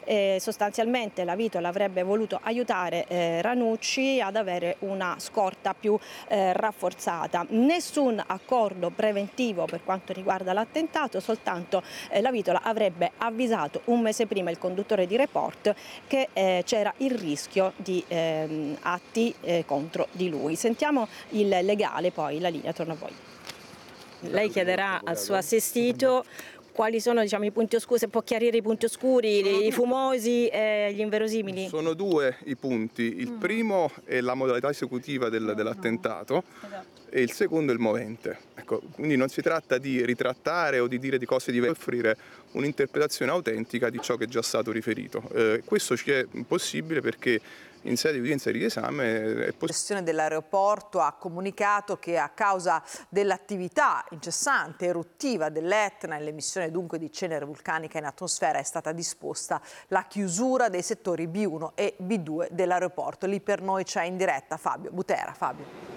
sostanzialmente la Vitola avrebbe voluto aiutare Ranucci ad avere una scorta più rafforzata. Nessun accordo preventivo per quanto riguarda l'attentato, soltanto la Vitola avrebbe avvisato un mese prima il conduttore di Report che c'era il rischio di atti contro di lui. Sentiamo il legale, poi la linea torna a voi. Lei chiederà al suo assistito quali sono, diciamo, i punti oscuri, se può chiarire i punti oscuri, i fumosi e gli inverosimili. Sono due i punti, il primo è la modalità esecutiva dell'attentato e il secondo è il movente. Ecco, quindi non si tratta di ritrattare o di dire di cose diverse, offrire un'interpretazione autentica di ciò che è già stato riferito. Questo ci è possibile perché in sede di udienza di riesame è possibile. La gestione dell'aeroporto ha comunicato che a causa dell'attività incessante eruttiva dell'Etna e l'emissione dunque di cenere vulcanica in atmosfera è stata disposta la chiusura dei settori B1 e B2 dell'aeroporto. Lì per noi c'è in diretta Fabio Butera. Fabio.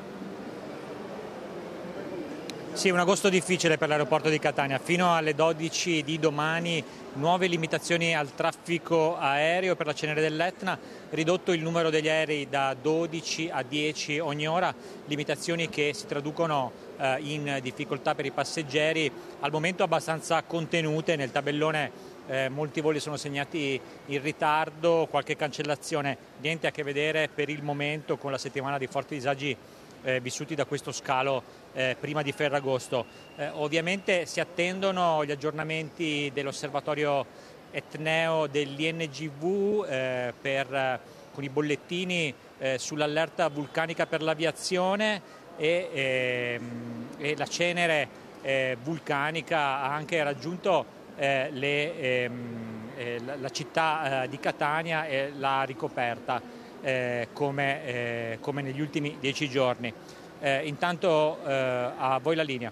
Sì, un agosto difficile per l'aeroporto di Catania. Fino alle 12 di domani nuove limitazioni al traffico aereo per la cenere dell'Etna, ridotto il numero degli aerei da 12 a 10 ogni ora, limitazioni che si traducono in difficoltà per i passeggeri, al momento abbastanza contenute. Nel tabellone molti voli sono segnati in ritardo, qualche cancellazione, niente a che vedere per il momento con la settimana di forti disagi vissuti da questo scalo prima di Ferragosto. Ovviamente si attendono gli aggiornamenti dell'osservatorio etneo dell'INGV con i bollettini sull'allerta vulcanica per l'aviazione e la cenere vulcanica ha anche raggiunto la città di Catania e l'ha ricoperta come negli ultimi 10 giorni. Intanto a voi la linea.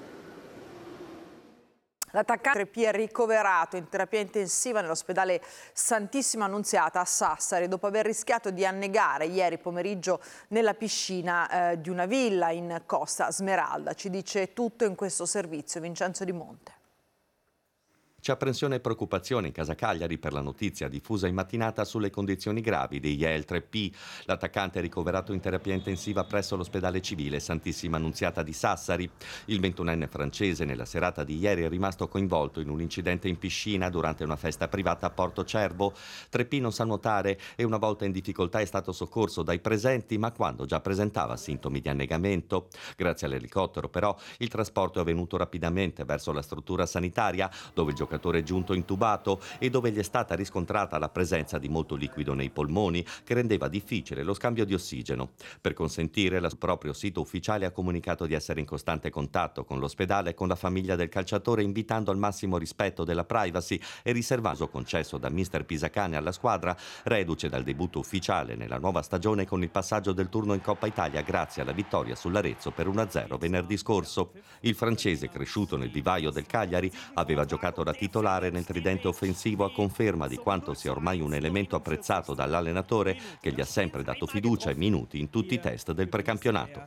L'attaccante è ricoverato in terapia intensiva nell'ospedale Santissima Annunziata a Sassari dopo aver rischiato di annegare ieri pomeriggio nella piscina di una villa in Costa Smeralda. Ci dice tutto in questo servizio Vincenzo Di Monte. C'è apprensione e preoccupazione in casa Cagliari per la notizia diffusa in mattinata sulle condizioni gravi di Yael 3P. L'attaccante è ricoverato in terapia intensiva presso l'ospedale civile Santissima Annunziata di Sassari. Il 21enne francese nella serata di ieri è rimasto coinvolto in un incidente in piscina durante una festa privata a Porto Cervo. 3P non sa nuotare e una volta in difficoltà è stato soccorso dai presenti, ma quando già presentava sintomi di annegamento. Grazie all'elicottero però il trasporto è avvenuto rapidamente verso la struttura sanitaria dove il giocatore è giunto intubato e dove gli è stata riscontrata la presenza di molto liquido nei polmoni che rendeva difficile lo scambio di ossigeno. Per consentire, il proprio sito ufficiale ha comunicato di essere in costante contatto con l'ospedale e con la famiglia del calciatore, invitando al massimo rispetto della privacy e riservato concesso da mister Pisacane alla squadra, reduce dal debutto ufficiale nella nuova stagione con il passaggio del turno in Coppa Italia grazie alla vittoria sull'Arezzo per 1-0 venerdì scorso. Il francese, cresciuto nel vivaio del Cagliari, aveva giocato da titolare nel tridente offensivo a conferma di quanto sia ormai un elemento apprezzato dall'allenatore che gli ha sempre dato fiducia e minuti in tutti i test del precampionato.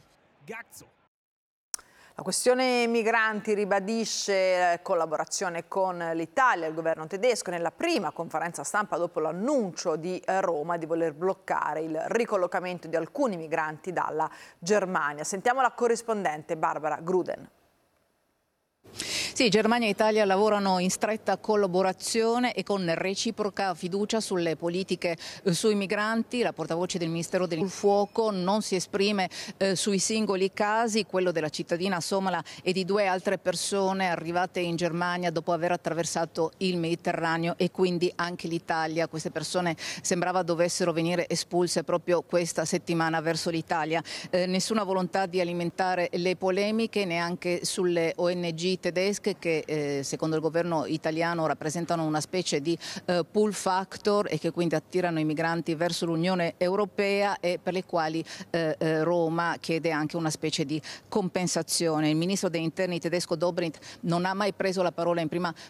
La questione migranti ribadisce collaborazione con l'Italia, il governo tedesco, nella prima conferenza stampa dopo l'annuncio di Roma di voler bloccare il ricollocamento di alcuni migranti dalla Germania. Sentiamo la corrispondente Barbara Gruden. Sì, Germania e Italia lavorano in stretta collaborazione e con reciproca fiducia sulle politiche sui migranti. La portavoce del Ministero del Fuoco non si esprime sui singoli casi, quello della cittadina somala e di 2 altre persone arrivate in Germania dopo aver attraversato il Mediterraneo e quindi anche l'Italia. Queste persone sembrava dovessero venire espulse proprio questa settimana verso l'Italia. Nessuna volontà di alimentare le polemiche neanche sulle ONG tedesche che secondo il governo italiano rappresentano una specie di pull factor e che quindi attirano i migranti verso l'Unione Europea e per le quali Roma chiede anche una specie di compensazione. Il ministro degli interni tedesco Dobrindt non ha mai preso la parola in prima